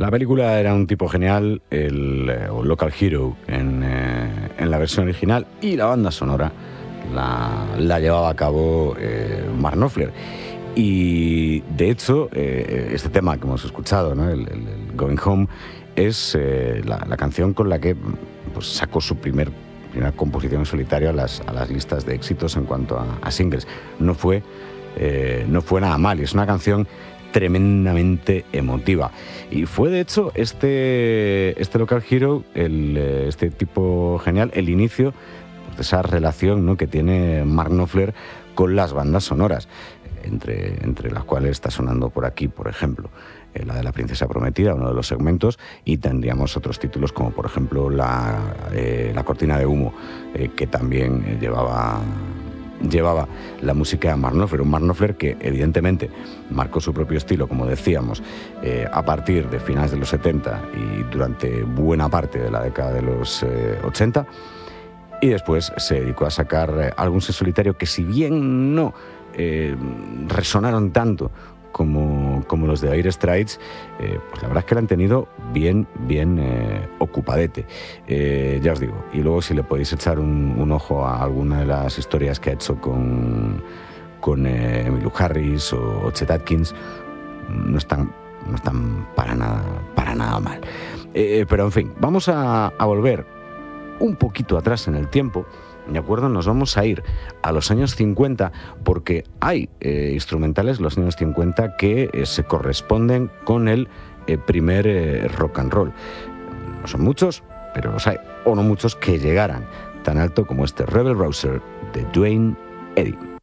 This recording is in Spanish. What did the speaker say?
La película era un tipo genial, o Local Hero en la versión original, y la banda sonora la llevaba a cabo Mark Knopfler. Y de hecho, este tema que hemos escuchado, ¿no? el Going Home, es la canción con la que pues, sacó su primera composición en solitario a las listas de éxitos en cuanto a singles. No fue nada mal, y es una canción tremendamente emotiva. Y fue de hecho este Local Hero, este tipo genial, el inicio pues, de esa relación, ¿no? que tiene Mark Knopfler con las bandas sonoras, entre las cuales está sonando por aquí, por ejemplo, la de La Princesa Prometida, uno de los segmentos, y tendríamos otros títulos como por ejemplo la Cortina de Humo, que también llevaba la música de Mark Knopfler, un Mark Knopfler que evidentemente marcó su propio estilo, como decíamos, a partir de finales de los 70 y durante buena parte de la década de los 80, y después se dedicó a sacar álbumes en solitario que, si bien no resonaron tanto como los de Dire Straits, pues la verdad es que la han tenido bien ocupadete, ya os digo. Y luego, si le podéis echar un ojo a alguna de las historias que ha hecho con Emmylou Harris o Chet Atkins, no están para nada mal. Pero en fin, vamos a volver un poquito atrás en el tiempo, ¿de acuerdo? Nos vamos a ir a los años 50, porque hay instrumentales los años 50 que se corresponden con el primer rock and roll. No son muchos, pero los hay, o no muchos que llegaran tan alto como este Rebel Rouser de Duane Eddy.